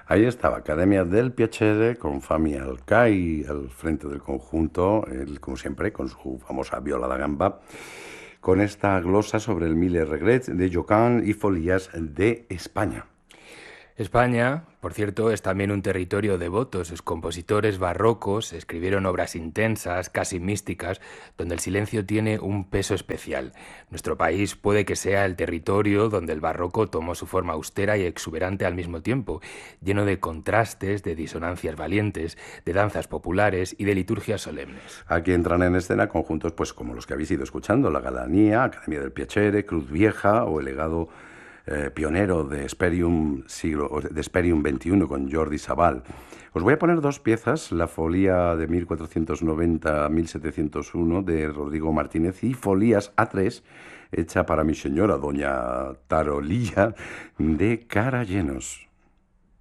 Ahí estaba, Academia del Piacere, con Fami Alcai al frente del conjunto, él, como siempre, con su famosa viola da gamba, con esta glosa sobre el Mille Regrets de Jocan y Folías de España. España, por cierto, es también un territorio devoto. Sus compositores barrocos escribieron obras intensas, casi místicas, donde el silencio tiene un peso especial. Nuestro país puede que sea el territorio donde el barroco tomó su forma austera y exuberante al mismo tiempo, lleno de contrastes, de disonancias valientes, de danzas populares y de liturgias solemnes. Aquí entran en escena conjuntos pues como los que habéis ido escuchando, La Galanía, Academia del Piacere, Cruz Vieja o el legado pionero de Sperium 21 con Jordi Sabal. Os voy a poner dos piezas, la Folía de 1490 a 1701 de Rodrigo Martínez y Folías A3, hecha para mi señora, doña Tarolilla, de Cara Llenos.